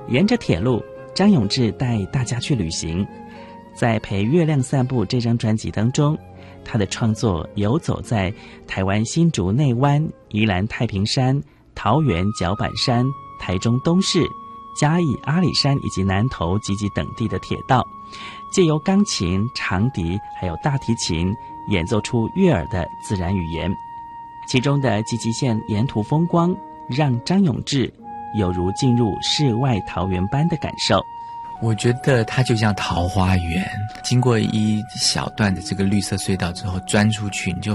沿着铁路，张永志带大家去旅行。在《陪月亮散步》这张专辑当中，他的创作游走在台湾新竹内湾、宜兰太平山、桃园脚板山、台中东势、嘉义阿里山以及南投集集等地的铁道，借由钢琴、长笛还有大提琴演奏出悦耳的自然语言。其中的集集线沿途风光，让张永志有如进入世外桃源般的感受。 我觉得它就像桃花源，经过一小段的这个绿色隧道之后钻出去，你就